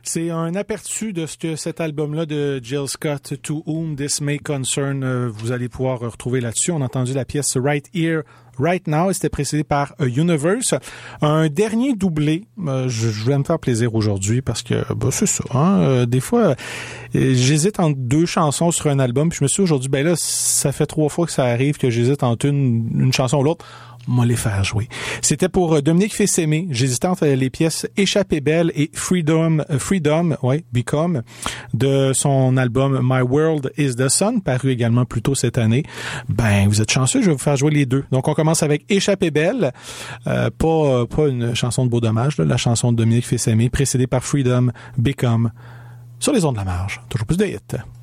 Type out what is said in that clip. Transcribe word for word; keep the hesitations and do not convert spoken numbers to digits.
C'est un aperçu de ce que cet album-là de Jill Scott, To Whom This May Concern, euh, vous allez pouvoir retrouver là-dessus. On a entendu la pièce Right Here, Right Now, et c'était précédé par A Universe. Un dernier doublé, euh, je, je voulais me faire plaisir aujourd'hui parce que bah, c'est ça. Hein, euh, des fois, euh, j'hésite entre deux chansons sur un album, puis je me suis dit aujourd'hui, ben là, ça fait trois fois que ça arrive que j'hésite entre une, une chanson ou l'autre. On va les faire jouer. C'était pour Dominique Fils-Aimé. J'hésitais entre les pièces Échappée belle et Freedom, Freedom, ouais, Become, de son album My World is the Sun, paru également plus tôt cette année. Ben, vous êtes chanceux, je vais vous faire jouer les deux. Donc, on commence avec Échappée belle, euh, pas, pas une chanson de Beau Dommage, là, la chanson de Dominique Fils-Aimé, précédée par Freedom, Become, sur les ondes de la marge. Toujours plus de hits.